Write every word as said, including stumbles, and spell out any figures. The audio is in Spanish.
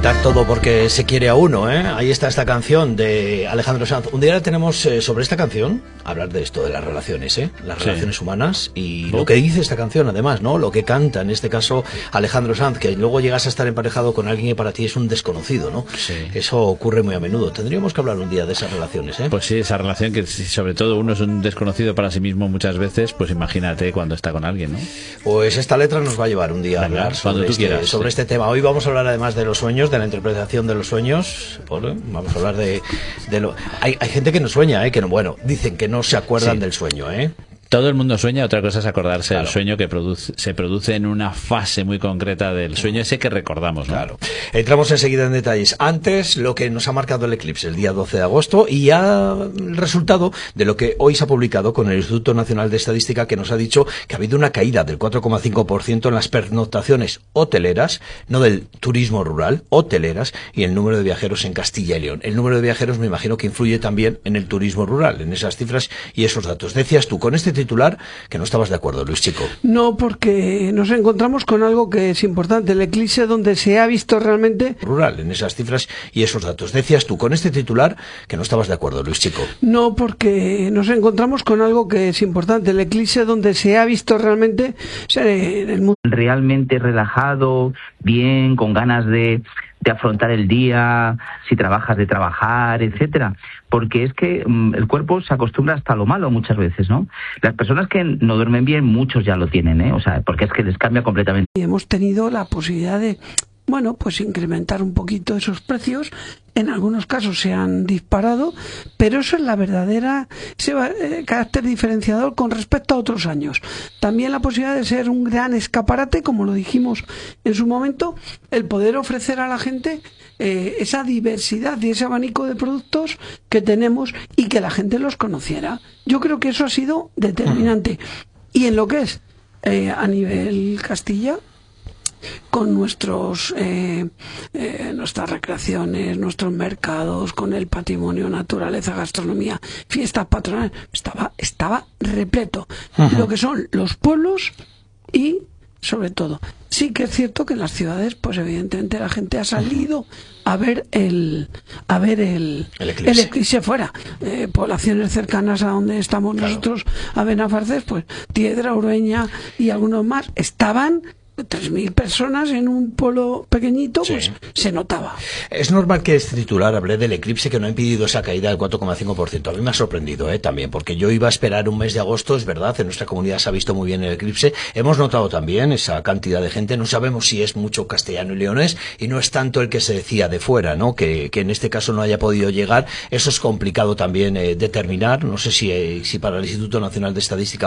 Quitar todo porque se quiere a uno, ¿eh? Ahí está esta canción de Alejandro Sanz. Un día tenemos eh, sobre esta canción, hablar de esto, de las relaciones, ¿eh? Las sí. relaciones humanas y oh. lo que dice esta canción, además, ¿no? Lo que canta, en este caso, Alejandro Sanz, que luego llegas a estar emparejado con alguien que para ti es un desconocido, ¿no? Sí. Eso ocurre muy a menudo. Tendríamos que hablar un día de esas relaciones, ¿eh? Pues sí, esa relación que sobre todo uno es un desconocido para sí mismo muchas veces, pues imagínate cuando está con alguien, ¿no? Pues esta letra nos va a llevar un día a hablar sobre, este, quieras, sobre sí. este tema. Hoy vamos a hablar además de los sueños, de la interpretación de los sueños. Bueno, vamos a hablar de, de lo... Hay, hay gente que no sueña, ¿eh? Que no, bueno, dicen que no se acuerdan sí. del sueño, ¿eh? Todo el mundo sueña, otra cosa es acordarse claro. del sueño que produce, se produce en una fase muy concreta del sueño ese que recordamos, ¿no? Claro. Entramos enseguida en detalles. Antes, lo que nos ha marcado el eclipse el día doce de agosto y ya el resultado de lo que hoy se ha publicado con el Instituto Nacional de Estadística, que nos ha dicho que ha habido una caída del cuatro coma cinco por ciento en las pernoctaciones hoteleras, no del turismo rural, hoteleras, y el número de viajeros en Castilla y León. El número de viajeros me imagino que influye también en el turismo rural, en esas cifras y esos datos. Decías tú, con este titular que no estabas de acuerdo, Luis Chico. No, porque nos encontramos con algo que es importante, el eclipse donde se ha visto realmente rural, en esas cifras y esos datos. Decías tú, con este titular que no estabas de acuerdo, Luis Chico. No, porque nos encontramos con algo que es importante, el eclipse donde se ha visto realmente en el mundo realmente relajado, bien, con ganas de de afrontar el día, si trabajas de trabajar, etcétera, porque es que mmm, el cuerpo se acostumbra hasta lo malo muchas veces, ¿no? Las personas que no duermen bien, muchos ya lo tienen, ¿eh? O sea, porque es que les cambia completamente. Y hemos tenido la posibilidad de, bueno, pues incrementar un poquito esos precios. En algunos casos se han disparado, pero eso es la verdadera ese eh, carácter diferenciador con respecto a otros años. También la posibilidad de ser un gran escaparate, como lo dijimos en su momento, el poder ofrecer a la gente eh, esa diversidad y ese abanico de productos que tenemos y que la gente los conociera. Yo creo que eso ha sido determinante. Y en lo que es eh, a nivel Castilla, con nuestros eh, eh, nuestras recreaciones, nuestros mercados, con el patrimonio, naturaleza, gastronomía, fiestas patronales, estaba estaba repleto. Uh-huh. Lo que son los pueblos y, sobre todo, sí que es cierto que en las ciudades, pues evidentemente la gente ha salido a ver el a ver el, el eclipse, el eclipse fuera. Eh, poblaciones cercanas a donde estamos claro. nosotros, a Benafarces, pues Tiedra, Urueña y algunos más, estaban tres mil personas en un pueblo pequeñito, sí. pues se notaba. Es normal que este titular hable del eclipse que no ha impedido esa caída del cuatro coma cinco por ciento. A mí me ha sorprendido ¿eh? también, porque yo iba a esperar un mes de agosto, es verdad, en nuestra comunidad se ha visto muy bien el eclipse. Hemos notado también esa cantidad de gente, no sabemos si es mucho castellano y leonés, y no es tanto el que se decía de fuera, ¿no? Que, que en este caso no haya podido llegar. Eso es complicado también eh, determinar, no sé si, eh, si para el Instituto Nacional de Estadística